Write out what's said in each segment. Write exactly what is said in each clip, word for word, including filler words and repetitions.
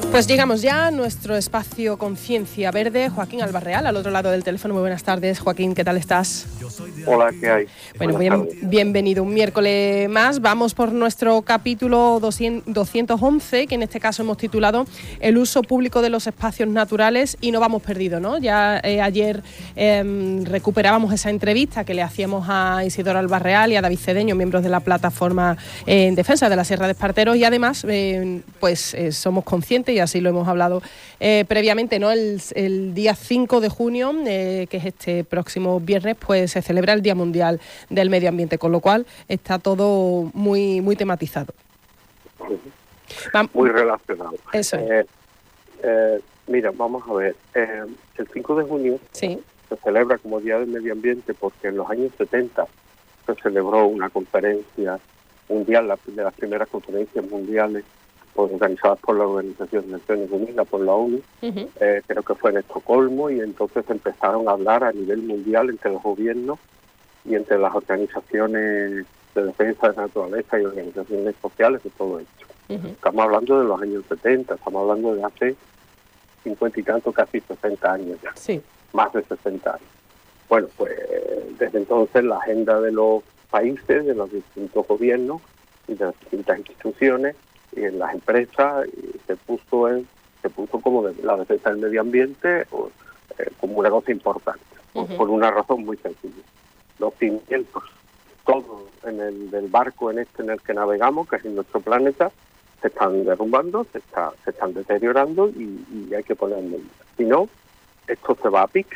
Pues llegamos ya a nuestro espacio Conciencia Verde. Joaquín Albarreal, al otro lado del teléfono. Muy buenas tardes, Joaquín, ¿qué tal estás? Hola, ¿qué hay? Bueno, bien, bienvenido un miércoles más. Vamos por nuestro capítulo doscientos once, que en este caso hemos titulado El uso público de los espacios naturales, y no vamos perdido, ¿no? Ya eh, ayer eh, recuperábamos esa entrevista que le hacíamos a Isidoro Albarreal y a David Cedeño, miembros de la plataforma eh, en defensa de la Sierra de Esparteros, y además eh, pues eh, somos conscientes, y así lo hemos hablado eh, previamente, ¿no? El, el día cinco de junio, eh, que es este próximo viernes, pues se celebra el Día Mundial del Medio Ambiente, con lo cual está todo muy muy tematizado. Muy relacionado. Eso es. Eh, eh, mira, vamos a ver. Eh, el cinco de junio sí. se celebra como Día del Medio Ambiente porque en los años setenta se celebró una conferencia mundial, la, de las primeras conferencias mundiales pues, organizadas por la Organización de Naciones Unidas, por la ONU, uh-huh. eh, creo que fue en Estocolmo, y entonces empezaron a hablar a nivel mundial entre los gobiernos y entre las organizaciones de defensa de la naturaleza y organizaciones sociales de todo esto. Uh-huh. Estamos hablando de los años setenta, estamos hablando de hace cincuenta y tanto, casi sesenta años ya, sí. más de sesenta años. Bueno, pues desde entonces la agenda de los países, de los distintos gobiernos y de las distintas instituciones y en las empresas se puso en, se puso como de, la defensa del medio ambiente o, eh, como una cosa importante, uh-huh. por, por una razón muy sencilla. Los cimientos, todo en el del barco en este en el que navegamos, que es en nuestro planeta, se están derrumbando, se está, se están deteriorando y, y hay que ponerlo. Si no, esto se va a pique.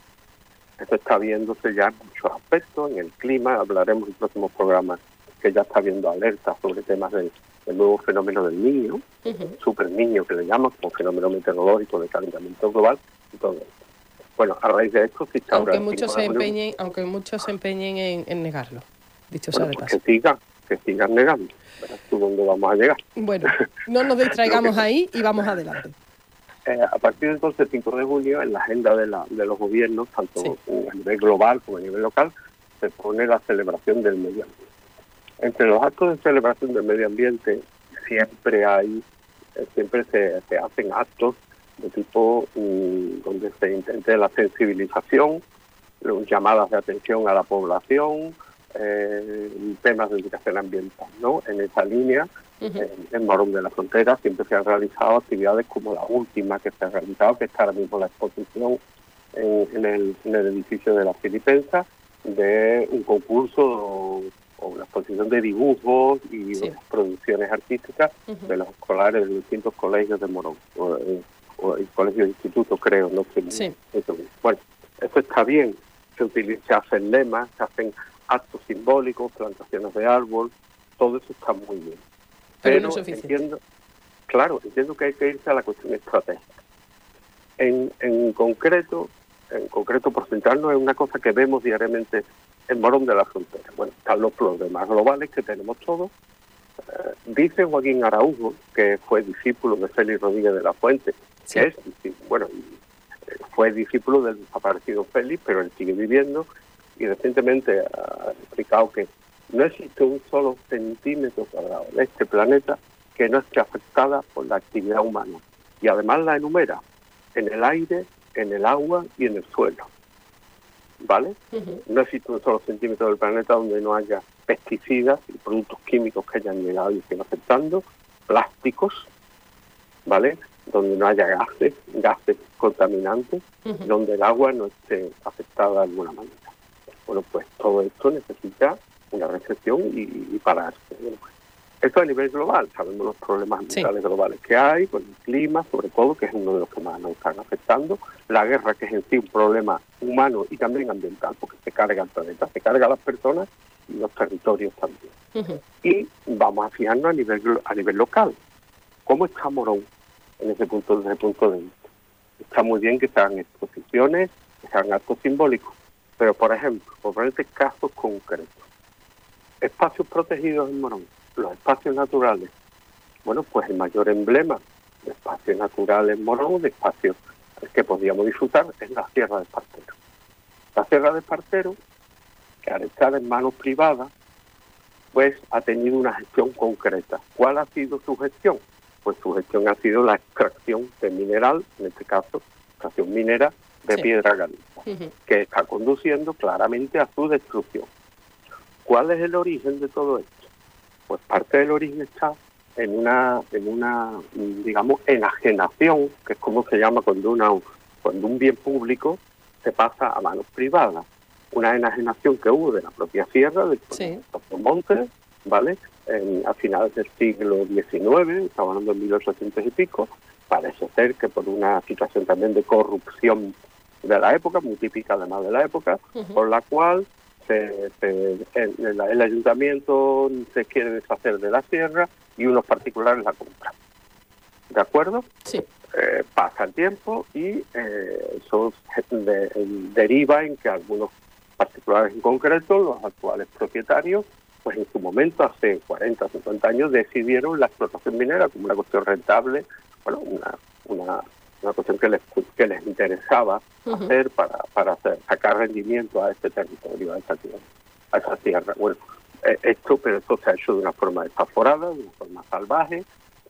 Esto está viéndose ya en muchos aspectos, en el clima, hablaremos en próximos programas que ya está habiendo alertas sobre temas del, del nuevo fenómeno del niño, uh-huh. super niño que le llaman, como fenómeno meteorológico de calentamiento global y todo esto. Bueno, a raíz de esto, si está aunque muchos se empeñen, aunque muchos se empeñen en, en negarlo, dicho bueno, sea de pues paso. que sigan, que sigan negando. Verás tú dónde vamos a llegar. Bueno, no nos distraigamos ahí y vamos adelante. Eh, a partir del entonces, cinco de junio, en la agenda de, la, de los gobiernos, tanto sí. a nivel global como a nivel local, se pone la celebración del medio ambiente. Entre los actos de celebración del medio ambiente siempre hay, eh, siempre se, se hacen actos de tipo mmm, donde se intente la sensibilización, llamadas de atención a la población, eh, temas de educación ambiental, ¿no? En esa línea, uh-huh. en, en Morón de la Frontera siempre se han realizado actividades como la última que se ha realizado, que está ahora mismo la exposición en, en, el, en el edificio de la Filipensa, de un concurso o, o una exposición de dibujos y sí. producciones artísticas uh-huh. de los escolares de distintos colegios de Morón, o, o el colegio de institutos, creo, no sé. Sí. Bueno, eso está bien, se, utiliza, se hacen lemas, se hacen actos simbólicos, plantaciones de árbol, todo eso está muy bien. Pero, Pero no es suficiente. Entiendo, claro, entiendo que hay que irse a la cuestión estratégica. En, en concreto, en concreto por centrarnos en una cosa que vemos diariamente en Morón de la Frontera. Bueno, están los problemas globales que tenemos todos. Eh, dice Joaquín Araújo, que fue discípulo de Félix Rodríguez de la Fuente, sí. que es, bueno, fue discípulo del desaparecido Félix, pero él sigue viviendo, y recientemente ha explicado que no existe un solo centímetro cuadrado de este planeta que no esté afectada por la actividad humana. Y además la enumera en el aire, en el agua y en el suelo. ¿Vale? Uh-huh. No existe un solo centímetro del planeta donde no haya pesticidas y productos químicos que hayan llegado y estén afectando, plásticos, ¿vale? Donde no haya gases, gases contaminantes, uh-huh. donde el agua no esté afectada de alguna manera. Bueno, pues todo esto necesita una reflexión y, y pararse. Bueno, pues, esto a nivel global, sabemos los problemas ambientales sí. globales que hay, con el clima, sobre todo, que es uno de los que más nos están afectando, la guerra, que es en sí un problema humano y también ambiental, porque se carga el planeta, se carga a las personas y los territorios también. Uh-huh. Y vamos a fijarnos a nivel a nivel local. ¿Cómo está Morón en ese punto, desde ese punto de vista? Está muy bien que se hagan exposiciones, que se hagan actos simbólicos, pero, por ejemplo, por ponerte casos concretos, espacios protegidos en Morón, los espacios naturales. Bueno, pues el mayor emblema de espacios naturales en Morón, de espacios que podríamos disfrutar, es la Sierra de Espartero. La Sierra de Espartero, que al estar en manos privadas, pues ha tenido una gestión concreta. ¿Cuál ha sido su gestión? pues su gestión ha sido la extracción de mineral, en este caso, extracción minera de sí. piedra caliza, uh-huh. que está conduciendo claramente a su destrucción. ¿Cuál es el origen de todo esto? Pues parte del origen está en una, en una, digamos, enajenación, que es como se llama cuando una, cuando un bien público se pasa a manos privadas. Una enajenación que hubo de la propia sierra, de sí. los montes, ¿vale? En, a finales del siglo diecinueve, estamos hablando de mil ochocientos y pico, parece ser que por una situación también de corrupción de la época, muy típica además de la época, uh-huh. por la cual se, se, el, el, el ayuntamiento se quiere deshacer de la sierra y unos particulares la compran. ¿De acuerdo? Sí. Eh, pasa el tiempo y eh, eso de, deriva en que algunos particulares en concreto, los actuales propietarios, pues en su momento, hace cuarenta, cincuenta años, decidieron la explotación minera como una cuestión rentable, bueno, una una, una cuestión que les que les interesaba uh-huh. hacer para, para hacer, sacar rendimiento a este territorio, a esa tierra. A esa tierra. Bueno, eh, esto, pero esto se ha hecho de una forma desaforada, de una forma salvaje,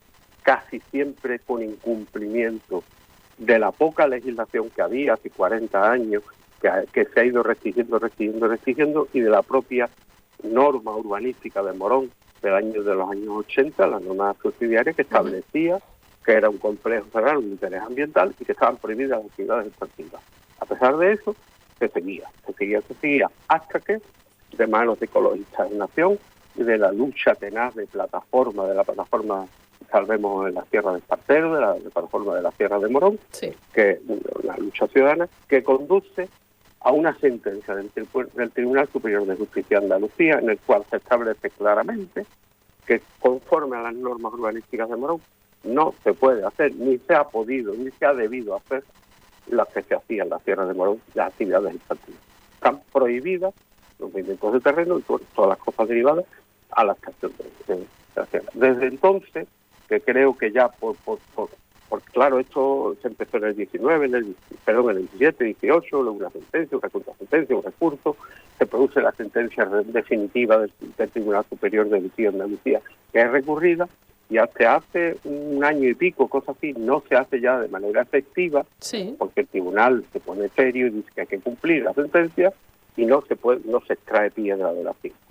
casi siempre con incumplimiento de la poca legislación que había hace cuarenta años, que, que se ha ido restringiendo, restringiendo, restringiendo, y de la propia norma urbanística de Morón del año de los años ochenta, la norma subsidiaria que establecía que era un complejo cerrado de interés ambiental y que estaban prohibidas las actividades extractivas. A pesar de eso, se seguía, se seguía, se seguía, hasta que, de manos de ecologistas de Nación y de la lucha tenaz de plataforma, de la plataforma Salvemos en la Sierra de Espartero, de la, de la plataforma de la Sierra de Morón, sí. que es una lucha ciudadana que conduce a una sentencia del, del Tribunal Superior de Justicia de Andalucía, en el cual se establece claramente que, conforme a las normas urbanísticas de Morón, no se puede hacer, ni se ha podido, ni se ha debido hacer las que se hacían en la Sierra de Morón, las actividades extractivas. Están prohibidas los movimientos de terreno y todas las cosas derivadas a la extracción de, de, de la sierra. Desde entonces, que creo que ya por, por, por, por claro, esto se empezó en el diecinueve, en el, perdón, en el diecisiete, dieciocho, luego una sentencia, una contrasentencia, un recurso, se produce la sentencia definitiva del, del Tribunal Superior de Justicia de Andalucía, que es recurrida, y hasta hace un año y pico, cosas así, no se hace ya de manera efectiva, sí. porque el tribunal se pone serio y dice que hay que cumplir la sentencia y no se puede, no se extrae piedra de la finca.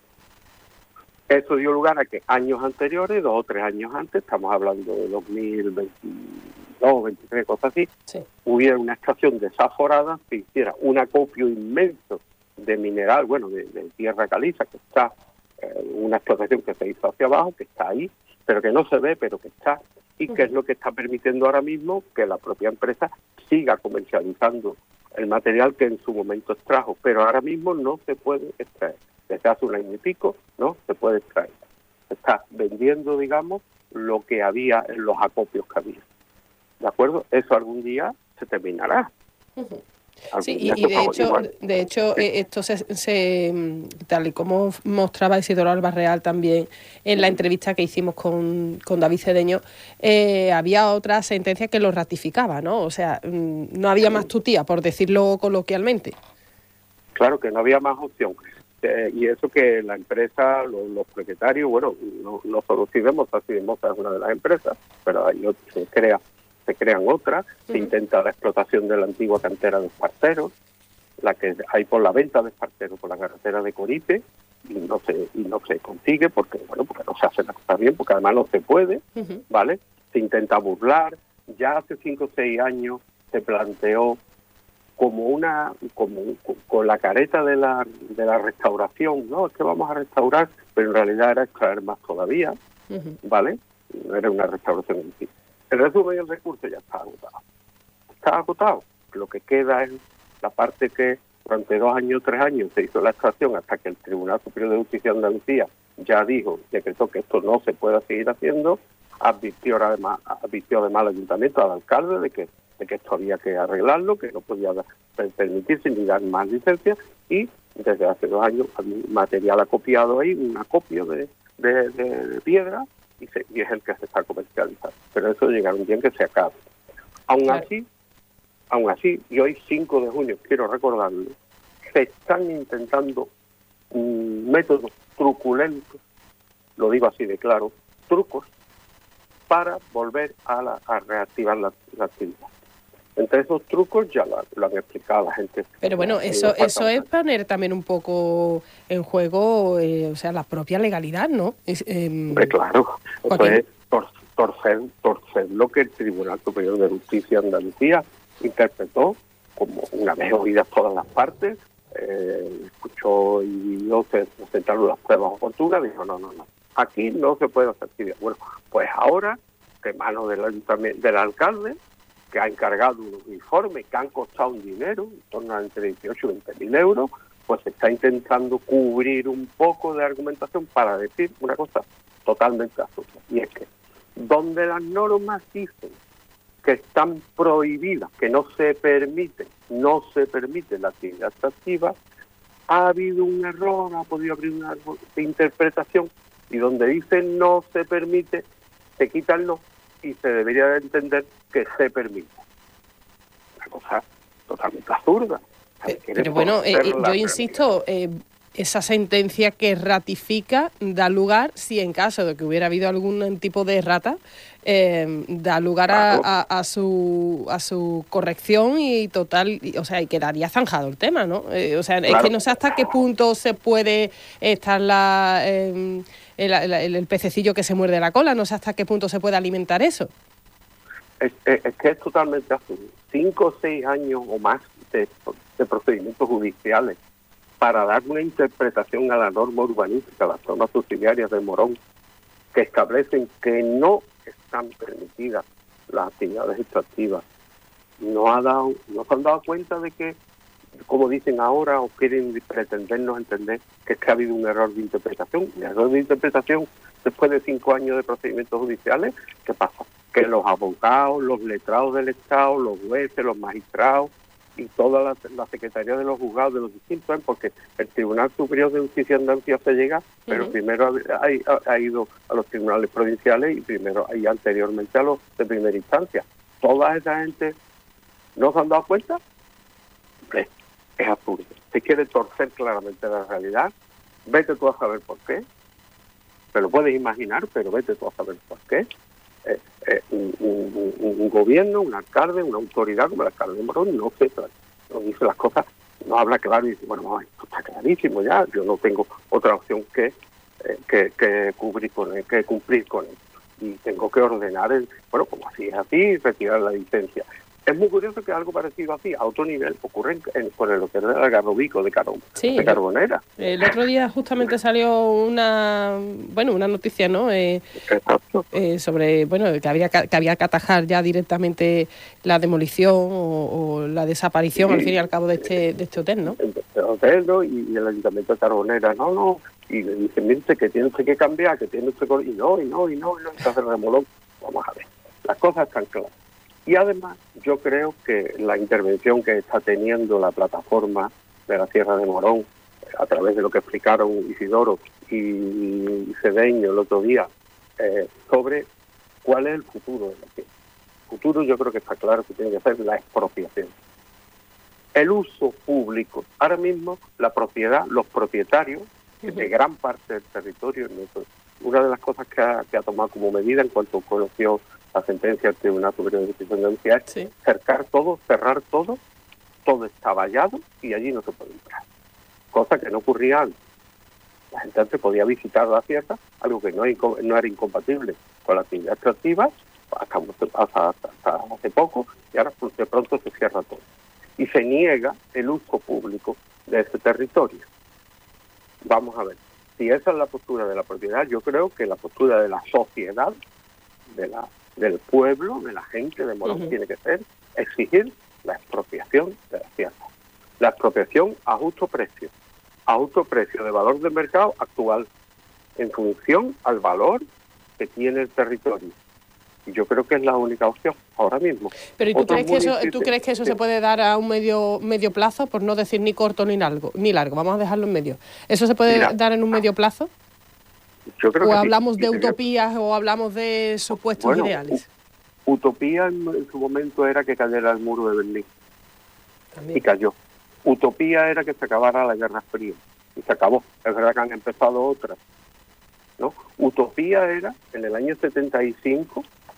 Eso dio lugar a que años anteriores, dos o tres años antes, estamos hablando de dos mil veintidós, veintitrés, cosas así, sí. hubiera una extracción desaforada, se hiciera un acopio inmenso de mineral, bueno, de, de tierra caliza, que está, eh, una explotación que se hizo hacia abajo, que está ahí, pero que no se ve, pero que está, y que es lo que está permitiendo ahora mismo que la propia empresa siga comercializando el material que en su momento extrajo, pero ahora mismo no se puede extraer. Desde hace un año y pico no se puede extraer. Se está vendiendo, digamos, lo que había en los acopios que había. ¿De acuerdo? Eso algún día se terminará. Uh-huh. Sí, y, y de hecho, de hecho eh, esto se, se, tal y como mostraba Isidoro Albarreal también en la entrevista que hicimos con, con David Cedeño, eh, había otra sentencia que lo ratificaba, ¿no? O sea, no había más tutía, por decirlo coloquialmente. Claro que no había más opción. Eh, y eso que la empresa, los, los propietarios, bueno, no, no solo Sidemosa, Sidemosa es una de las empresas, pero hay otros, se crea se crean otras, uh-huh. se intenta la explotación de la antigua cantera de Espartero, la que hay por la venta de Espartero por la carretera de Coripe, y no se y no se consigue porque bueno porque no se hace la cosa bien, porque además no se puede, uh-huh. ¿vale? Se intenta burlar. Ya hace cinco o seis años se planteó como una como con la careta de la de la restauración, no, es que vamos a restaurar, pero en realidad era extraer más todavía, uh-huh. ¿vale? No era una restauración en sí. El resumen del recurso ya está agotado. Está agotado. Lo que queda es la parte que durante dos años, tres años se hizo la extracción hasta que el Tribunal Superior de Justicia de Andalucía ya dijo, decretó que esto no se puede seguir haciendo, advirtió además, advirtió además al ayuntamiento, al alcalde, de que, de que esto había que arreglarlo, que no podía permitirse ni dar más licencias, y desde hace dos años había material acopiado ahí, un acopio de, de, de, de piedra, Y, se, y es el que se está comercializando. Pero eso llegará un día en que se acabe. Aún claro. así, aún así, y hoy cinco de junio, quiero recordarlo, se están intentando um, métodos truculentos, lo digo así de claro, trucos, para volver a, la, a reactivar la, la actividad. Entre esos trucos ya lo, lo han explicado la gente. Pero bueno, eso eso es poner también un poco en juego, eh, o sea, la propia legalidad, ¿no? Es, eh, Hombre, claro, eso es tor, torcer, torcer lo que el Tribunal Superior de Justicia de Andalucía interpretó como, una vez oídas todas las partes, eh, escuchó y vio, se presentaron las pruebas oportunas, dijo, no, no, no, aquí no se puede hacer actividad. Bueno, pues ahora, de mano del, del alcalde, que ha encargado unos informes que han costado un dinero, en torno a entre dieciocho y veinte mil euros, pues se está intentando cubrir un poco de argumentación para decir una cosa totalmente absurda. Y es que donde las normas dicen que están prohibidas, que no se permite, no se permite la actividad extractiva, ha habido un error, ha podido haber una interpretación, y donde dice no se permite, se quita el no, y se debería de entender que se permite. Una cosa totalmente absurda. Pero, pero bueno, eh, yo insisto, eh, esa sentencia que ratifica da lugar, si en caso de que hubiera habido algún tipo de errata, eh, da lugar a, a, a su a su corrección y total, y, o sea, y quedaría zanjado el tema, ¿no? Eh, o sea, claro. Es que no sé hasta qué punto se puede estar la... Eh, El, el, el pececillo que se muerde la cola, no sé hasta qué punto se puede alimentar eso. Es, es, es que es totalmente absurdo. Cinco o seis años o más de, de procedimientos judiciales para dar una interpretación a la norma urbanística, las normas subsidiarias de Morón, que establecen que no están permitidas las actividades extractivas. No ha dado, no se han dado cuenta de que, como dicen ahora, o quieren pretendernos entender que es que ha habido un error de interpretación. El error de interpretación, después de cinco años de procedimientos judiciales, ¿qué pasa? Que los abogados, los letrados del Estado, los jueces, los magistrados y toda la, la secretaría de los juzgados de los distintos, porque el Tribunal Superior de Justicia de Andalucía se llega, pero uh-huh. primero ha, ha, ha ido a los tribunales provinciales y primero y anteriormente a los de primera instancia. Toda esa gente no se han dado cuenta. Hombre, es absurdo. Se quiere torcer claramente la realidad. Vete tú a saber por qué. Te lo puedes imaginar, pero vete tú a saber por qué. Eh, eh, un, un, un, un gobierno, un alcalde, una autoridad como el alcalde de Morón no se no dice las cosas, no habla claro y dice, bueno, no, esto está clarísimo ya, yo no tengo otra opción que, eh, que, que, cubrir con él, que cumplir con él. Y tengo que ordenar, el, bueno, como así es así, retirar la licencia. Es muy curioso que algo parecido así, a otro nivel, ocurre en, en, con el hotel de Algarrobico de, Carbon, sí, de Carbonera. El otro día justamente salió una bueno una noticia, ¿no? Eh, Exacto. Eh, sobre, bueno, que había que había que atajar ya directamente la demolición o, o la desaparición, sí, al fin y al cabo, de este de este hotel, ¿no? El, el hotel, ¿no? Y, y el Ayuntamiento de Carbonera, no, no, y le dicen, mire, que tiene usted que cambiar, que tiene usted que... Y no, y no, y no, y no, entonces remolón. Vamos a ver, las cosas están claras. Y además, yo creo que la intervención que está teniendo la plataforma de la Sierra de Morón, a través de lo que explicaron Isidoro y Cedeño el otro día, eh, sobre cuál es el futuro de la tierra. El futuro yo creo que está claro que tiene que ser la expropiación. El uso público. Ahora mismo la propiedad, los propietarios uh-huh. de gran parte del territorio, una de las cosas que ha, que ha tomado como medida en cuanto conoció la sentencia del Tribunal Superior de Justicia de Andalucía es sí. cercar todo, cerrar todo, todo está vallado y allí no se puede entrar. Cosa que no ocurría antes. La gente antes podía visitar la sierra, algo que no, no era incompatible con la actividad extractiva, hasta, hasta, hasta, hasta hace poco, y ahora de pronto se cierra todo. Y se niega el uso público de ese territorio. Vamos a ver, si esa es la postura de la propiedad, yo creo que la postura de la sociedad, de la del pueblo, de la gente de Morón, uh-huh. tiene que ser exigir la expropiación de la tierra. La expropiación a justo precio, a justo precio de valor del mercado actual, en función al valor que tiene el territorio. Y yo creo que es la única opción ahora mismo. Pero ¿y tú crees que eso, tú crees que eso sí. se puede dar a un medio medio plazo, por no decir ni corto ni largo, ni largo, vamos a dejarlo en medio? ¿Eso se puede Mira, dar en un medio plazo? Yo creo o que hablamos sí, de sí, utopías sí. o hablamos de supuestos bueno, ideales. Utopía en, en su momento era que cayera el muro de Berlín. También. Y cayó. Utopía era que se acabara la Guerra Fría. Y se acabó. Es verdad que han empezado otras, ¿no? Utopía era, en el año setenta y cinco,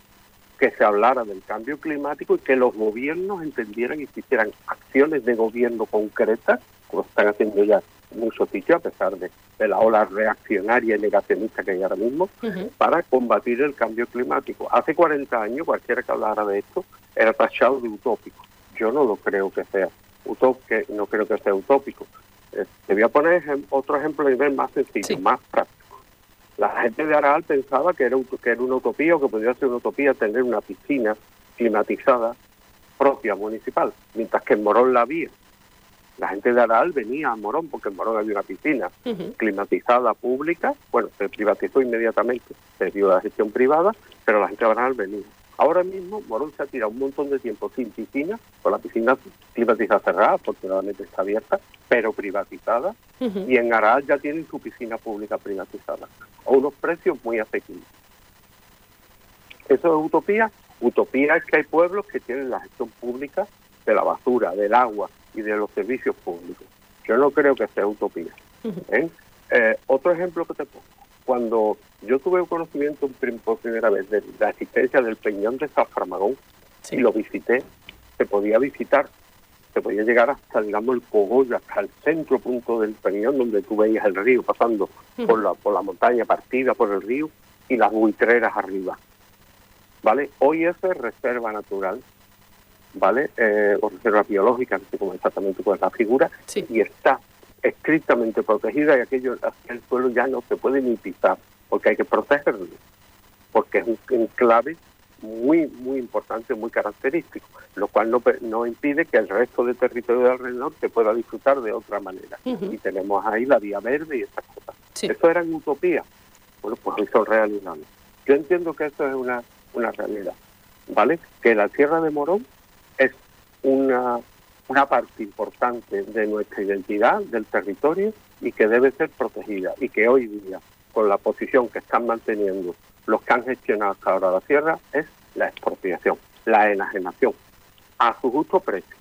que se hablara del cambio climático y que los gobiernos entendieran y hicieran acciones de gobierno concretas, como están haciendo ya muchos sitios, a pesar de, de la ola reaccionaria y negacionista que hay ahora mismo, uh-huh. para combatir el cambio climático. Hace cuarenta años, cualquiera que hablara de esto era tachado de utópico. Yo no lo creo que sea utópico, no creo que sea utópico. Eh, te voy a poner ejem- otro ejemplo a nivel más sencillo, sí. más práctico. La gente de Aral pensaba que era, que era una utopía o que podía ser una utopía tener una piscina climatizada propia municipal, mientras que en Morón la había. La gente de Aral venía a Morón porque en Morón había una piscina uh-huh. climatizada pública. Bueno, se privatizó inmediatamente, se dio la gestión privada, pero la gente de Aral venía. Ahora mismo Morón se ha tirado un montón de tiempo sin piscina, con la piscina climatizada cerrada, afortunadamente está abierta, pero privatizada, uh-huh. y en Aral ya tienen su piscina pública privatizada, a unos precios muy asequibles. ¿Eso es utopía? Utopía es que hay pueblos que tienen la gestión pública de la basura, del agua y de los servicios públicos. Yo no creo que sea utopía. ¿eh? Eh, otro ejemplo que te pongo. Cuando yo tuve conocimiento por primera vez de la existencia del Peñón de San Framagón, sí. y lo visité, se podía visitar, se podía llegar hasta, digamos, el cogollo, hasta el centro punto del Peñón, donde tú veías el río pasando uh-huh. por la por la montaña partida por el río y las buitreras arriba. ¿Vale? Hoy eso es reserva natural, ¿vale? Eh, o reserva biológica, no sé cómo exactamente cuál es la figura, sí. y está estrictamente protegida y aquello, el suelo ya no se puede ni pisar, porque hay que protegerlo, porque es un enclave muy, muy importante, muy característico, lo cual no, no impide que el resto del territorio de alrededor se pueda disfrutar de otra manera. Uh-huh. Y tenemos ahí la vía verde y estas cosas. Sí. Eso era en utopía. Bueno, pues hoy son realidades. Yo entiendo que eso es una, una realidad, ¿vale? Que la Sierra de Morón es una... una parte importante de nuestra identidad, del territorio, y que debe ser protegida, y que hoy día, con la posición que están manteniendo los que han gestionado hasta ahora la sierra, es la expropiación, la enajenación, a su justo precio,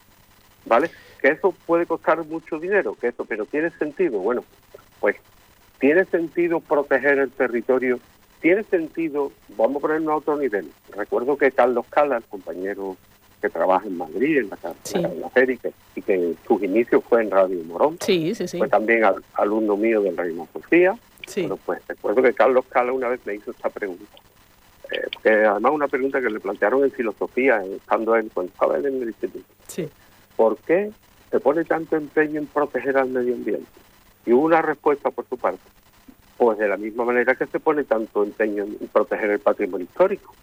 ¿vale? Que eso puede costar mucho dinero, que eso, pero ¿tiene sentido? Bueno, pues, ¿tiene sentido proteger el territorio? ¿Tiene sentido? Vamos a ponernos a otro nivel. Recuerdo que Carlos Cala, el compañero que trabaja en Madrid, en la cadena de la serie, y que, y que sus inicios fue en Radio Morón. Sí, sí, sí. Fue también al, alumno mío del Reina Sofía. Sí. Bueno, pues recuerdo que Carlos Cala una vez me hizo esta pregunta. Eh, que además una pregunta que le plantearon en filosofía, estando él, cuando estaba él en el instituto. Sí. ¿Por qué se pone tanto empeño en proteger al medio ambiente? Y hubo una respuesta por su parte. Pues de la misma manera que se pone tanto empeño en proteger el patrimonio histórico.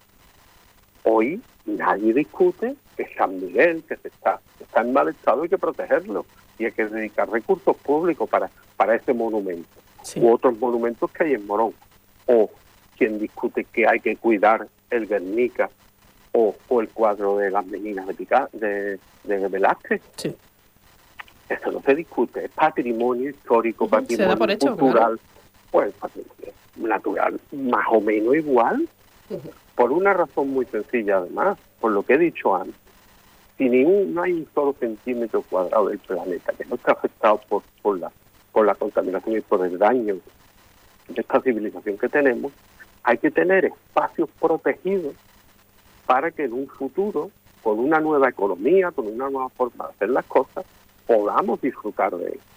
Hoy nadie discute que San Miguel, que se está, está en mal estado, hay que protegerlo y hay que dedicar recursos públicos para, para ese monumento, sí. u otros monumentos que hay en Morón. O quien discute que hay que cuidar el Guernica o, o el cuadro de las meninas de, Pica, de, de Velázquez. Sí. Eso no se discute, es patrimonio histórico, uh-huh. patrimonio por hecho, cultural, claro. Pues patrimonio natural, más o menos igual. Uh-huh. Por una razón muy sencilla, además, por lo que he dicho antes. Si ningún, no hay un solo centímetro cuadrado del planeta que no esté afectado por, por, la, por la contaminación y por el daño de esta civilización que tenemos, hay que tener espacios protegidos para que en un futuro, con una nueva economía, con una nueva forma de hacer las cosas, podamos disfrutar de ello.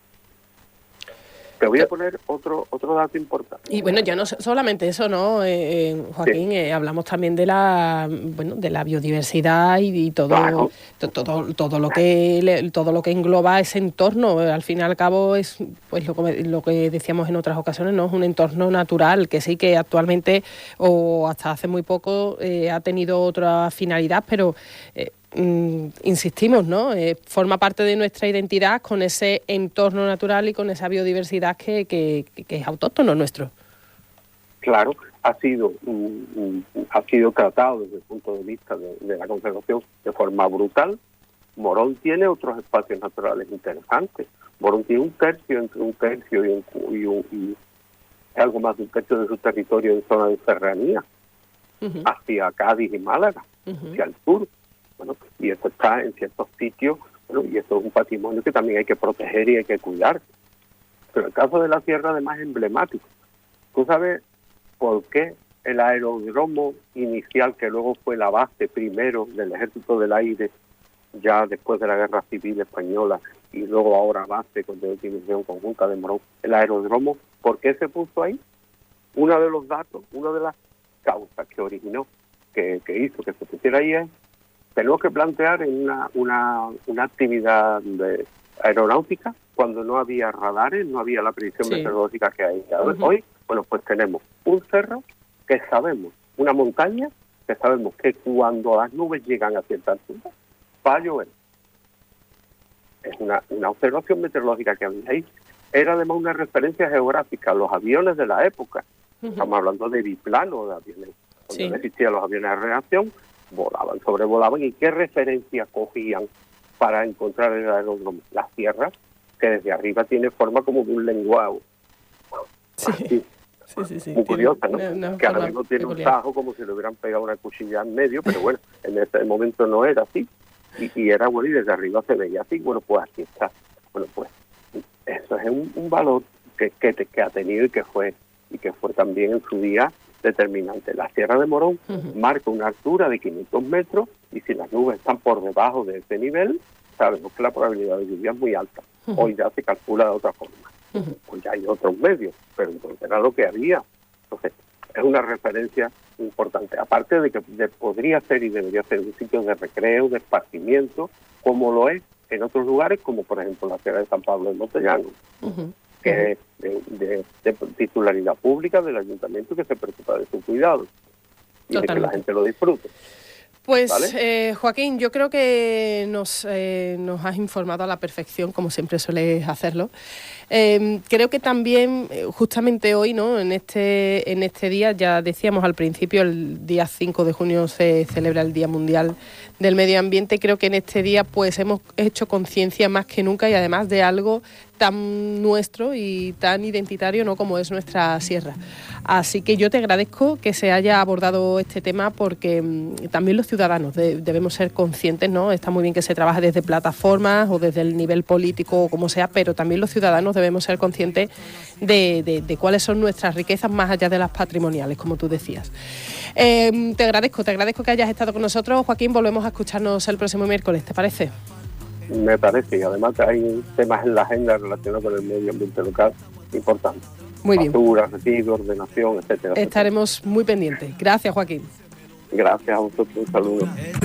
Te voy a poner otro otro dato importante. Y bueno, ya no solamente eso, ¿no, eh, Joaquín? Sí. Eh, hablamos también de la bueno de la biodiversidad y, y todo, claro. to, todo todo lo que le, todo lo que engloba ese entorno. Al fin y al cabo es pues lo, lo que decíamos en otras ocasiones, ¿no? Es un entorno natural que sí que actualmente o hasta hace muy poco eh, ha tenido otra finalidad, pero eh, Mm, insistimos, ¿no? Eh, forma parte de nuestra identidad con ese entorno natural y con esa biodiversidad que, que, que es autóctono nuestro. Claro, ha sido mm, ha sido tratado desde el punto de vista de, de la conservación de forma brutal. Morón tiene otros espacios naturales interesantes. Morón tiene un tercio, entre un tercio y, un, y, un, y algo más de un tercio de su territorio en zona de serranía, uh-huh. hacia Cádiz y Málaga, uh-huh. hacia el sur. Bueno, y eso está en ciertos sitios, bueno, y eso es un patrimonio que también hay que proteger y hay que cuidar. Pero el caso de la sierra además es emblemático. ¿Tú sabes por qué el aeródromo inicial, que luego fue la base primero del Ejército del Aire, ya después de la Guerra Civil Española, y luego ahora base con de utilización conjunta de Morón, el aeródromo, ¿por qué se puso ahí? Uno de los datos, una de las causas que originó, que, que hizo que se pusiera ahí es, tenemos que plantear en una, una, una actividad de aeronáutica cuando no había radares, no había la predicción sí. meteorológica que hay uh-huh. hoy. Bueno, pues tenemos un cerro que sabemos, una montaña que sabemos que cuando las nubes llegan a cierta altura va a llover. Es una, una observación meteorológica que había ahí. Era además una referencia geográfica. Los aviones de la época, uh-huh. estamos hablando de biplano de aviones, cuando sí. no existían los aviones de reacción, volaban, sobrevolaban. ¿Y qué referencia cogían para encontrar el aeródromo? Las sierras, que desde arriba tiene forma como de un lenguado. Sí. Así. Sí, sí, sí. Muy curiosa, ¿no? Una, una que ahora mismo tiene peculiar. Un tajo como si le hubieran pegado una cuchilla en medio, pero bueno, en ese momento no era así. Y, y era bueno, y desde arriba se veía así. Bueno, pues aquí está. Bueno, pues eso es un, un valor que, que, que ha tenido y que fue y que fue también en su día determinante. La Sierra de Morón uh-huh. marca una altura de quinientos metros y si las nubes están por debajo de ese nivel, sabemos que la probabilidad de lluvia es muy alta. Uh-huh. Hoy ya se calcula de otra forma. Uh-huh. Pues ya hay otros medios, pero entonces era lo que había. Entonces, es una referencia importante. Aparte de que de, podría ser y debería ser un sitio de recreo, de esparcimiento, como lo es en otros lugares, como por ejemplo la Sierra de San Pablo del Montellano, uh-huh. que es de, de, de titularidad pública del ayuntamiento que se preocupa de su cuidado y Totalmente. de que la gente lo disfrute. Pues, ¿Vale? eh, Joaquín, yo creo que nos, eh, nos has informado a la perfección, como siempre sueles hacerlo. Eh, creo que también, justamente hoy, ¿no? En este, en este día, ya decíamos al principio, el día cinco de junio se celebra el Día Mundial del Medio Ambiente. Creo que en este día pues hemos hecho conciencia más que nunca y además de algo tan nuestro y tan identitario, ¿no?, como es nuestra sierra. Así que yo te agradezco que se haya abordado este tema porque mmm, también los ciudadanos de, debemos ser conscientes, ¿no? Está muy bien que se trabaje desde plataformas o desde el nivel político o como sea, pero también los ciudadanos debemos ser conscientes de, de, de cuáles son nuestras riquezas más allá de las patrimoniales, como tú decías. Eh, te agradezco, te agradezco que hayas estado con nosotros, Joaquín. Volvemos a escucharnos el próximo miércoles, ¿te parece? Me parece, y además hay temas en la agenda relacionados con el medio ambiente local importantes. Muy bien. Basura, residuos, ordenación, etcétera. Estaremos muy pendientes. Gracias, Joaquín. Gracias a vosotros, un saludo.